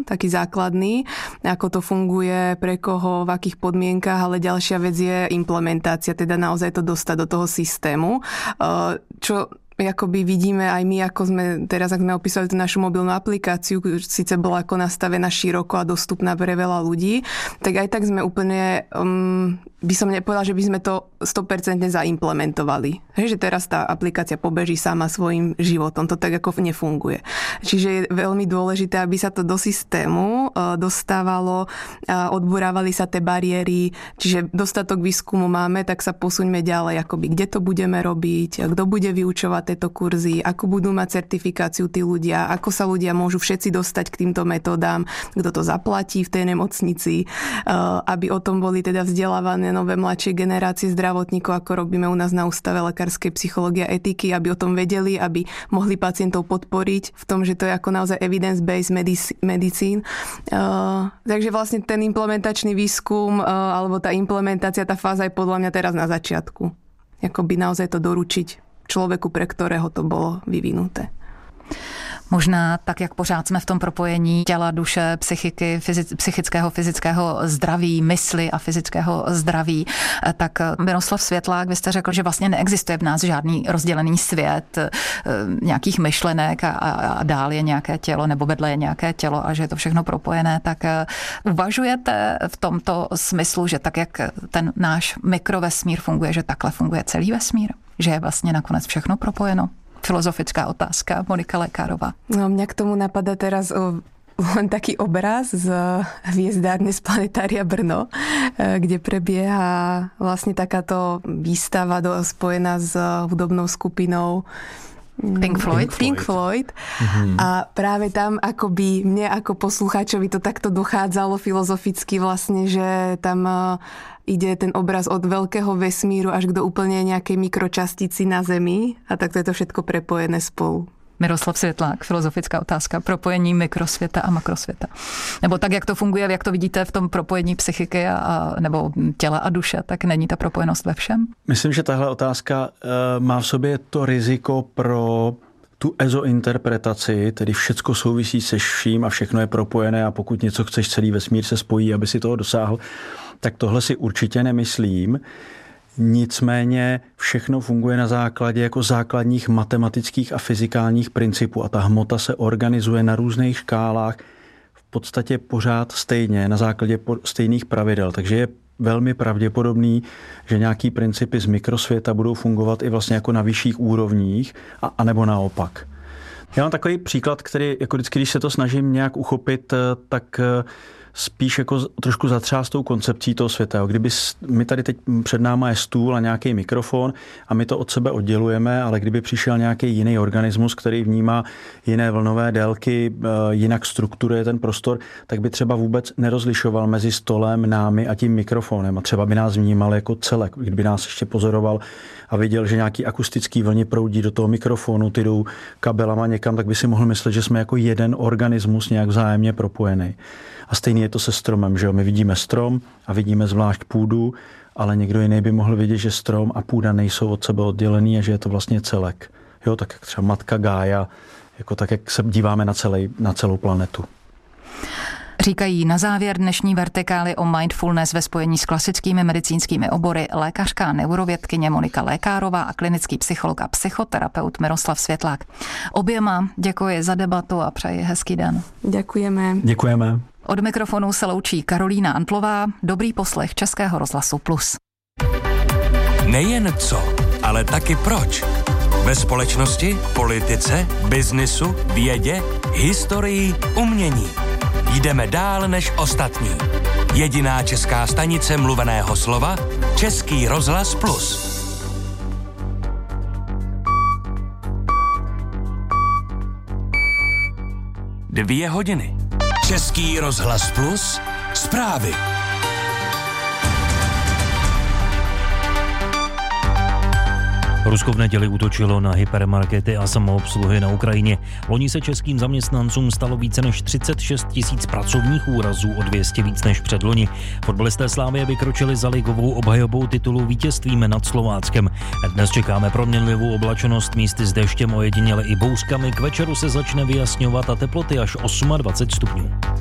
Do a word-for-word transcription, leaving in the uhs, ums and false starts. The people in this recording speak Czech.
taký základný, ako to funguje, pre koho, v akých podmienkach, ale ďalšia vec je implementácia, teda naozaj to dostať do toho systému, čo akoby vidíme aj my, ako sme teraz, ak sme opísali tú našu mobilnú aplikáciu, síce bola ako nastavená široko a dostupná pre veľa ľudí, tak aj tak sme úplne, um, by som nepovedala, že by sme to sto percent zaimplementovali. Hej, že teraz tá aplikácia pobeží sama svojim životom, to tak ako nefunguje. Čiže je veľmi dôležité, aby sa to do systému uh, dostávalo, uh, odburávali sa tie bariéry, čiže dostatok výskumu máme, tak sa posuňme ďalej, akoby kde to budeme robiť, kto bude vyučovať tieto kurzy, ako budú mať certifikáciu tí ľudia, ako sa ľudia môžu všetci dostať k týmto metódám, kto to zaplatí v tej nemocnici, aby o tom boli teda vzdelávané nové mladšie generácie zdravotníkov, ako robíme u nás na Ústave lekárskej psychológie a etiky, aby o tom vedeli, aby mohli pacientov podporiť v tom, že to je ako naozaj evidence-based medicín. Takže vlastne ten implementačný výskum alebo tá implementácia, tá fáza je podľa mňa teraz na začiatku. Jakoby naozaj to doručiť člověku, pre kterého to bylo vyvinuté. Možná tak, jak pořád jsme v tom propojení těla, duše, psychiky, fyzic, psychického, fyzického zdraví, mysli a fyzického zdraví, tak Miroslav Světlák, vy jste řekl, že vlastně neexistuje v nás žádný rozdělený svět nějakých myšlenek a, a dál je nějaké tělo nebo vedle je nějaké tělo a že je to všechno propojené. Tak uvažujete v tomto smyslu, že tak, jak ten náš mikrovesmír funguje, že takhle funguje celý vesmír? Že je vlastně nakonec všechno propojeno? Filozofická otázka, Monika Lékárová. No, mňa k tomu napadá teraz o, len taký obraz z hviezdárne z Planetária Brno, kde prebieha vlastne takáto výstava do, spojená s hudobnou skupinou Pink Floyd. Pink Floyd. Mm-hmm. A práve tam akoby mne ako poslucháčovi to takto dochádzalo filozoficky vlastne, že tam ide ten obraz od veľkého vesmíru až do úplne nejakej mikročastici na Zemi a takto je to všetko prepojené spolu. Miroslav Světlák, filozofická otázka, propojení mikrosvěta a makrosvěta. Nebo tak, jak to funguje, jak to vidíte v tom propojení psychiky a, nebo těla a duše, tak není ta propojenost ve všem? Myslím, že tahle otázka uh, má v sobě to riziko pro tu ezointerpretaci, tedy všecko souvisí se vším a všechno je propojené a pokud něco chceš, celý vesmír se spojí, aby si toho dosáhl, tak tohle si určitě nemyslím. Nicméně všechno funguje na základě jako základních matematických a fyzikálních principů a ta hmota se organizuje na různých škálách v podstatě pořád stejně, na základě stejných pravidel. Takže je velmi pravděpodobný, že nějaký principy z mikrosvěta budou fungovat i vlastně jako na vyšších úrovních a, a nebo naopak. Já mám takový příklad, který jako vždycky, když se to snažím nějak uchopit, tak spíš jako trošku zatřást tou koncepcí toho světa. Kdyby my tady teď před náma je stůl a nějaký mikrofon a my to od sebe oddělujeme, ale kdyby přišel nějaký jiný organismus, který vnímá jiné vlnové délky, jinak strukturuje ten prostor, tak by třeba vůbec nerozlišoval mezi stolem, námi a tím mikrofonem a třeba by nás vnímal jako celek. Kdyby nás ještě pozoroval a viděl, že nějaký akustický vlny proudí do toho mikrofonu, ty jdou kabelama někam, tak by si mohl myslet, že jsme jako jeden organismus nějak vzájemně propojený. A stejně je to se stromem, že jo? My vidíme strom a vidíme zvlášť půdu, ale někdo jiný by mohl vidět, že strom a půda nejsou od sebe oddělený a že je to vlastně celek. Jo, tak jak třeba matka Gája, jako tak, jak se díváme na, celý, na celou planetu. Říkají na závěr dnešní vertikály o mindfulness ve spojení s klasickými medicínskými obory lékařka neurovědkyně Monika Lékárová a klinický psycholog a psychoterapeut Miroslav Světlák. Oběma děkuji za debatu a přeji hezký den. Děkujeme. Děkujeme. Od mikrofonu se loučí Karolína Antlová. Dobrý poslech Českého rozhlasu Plus. Nejen co, ale taky proč. Ve společnosti, politice, biznisu, vědě, historii, umění. Jdeme dál než ostatní. Jediná česká stanice mluveného slova, Český rozhlas Plus. Dvě hodiny. Český rozhlas Plus. Zprávy. Rusko v neděli útočilo na hypermarkety a samoobsluhy na Ukrajině. Loni se českým zaměstnancům stalo více než třicet šest tisíc pracovních úrazů, o dvě stě víc než předloni. Fotbalisté Slavie vykročili za ligovou obhajobou titulu vítězstvím nad Slováckem. Dnes čekáme proměnlivou oblačenost, místy s deštěm, ojediněle i bouřkami. K večeru se začne vyjasňovat a teploty až dvacet osm stupňů.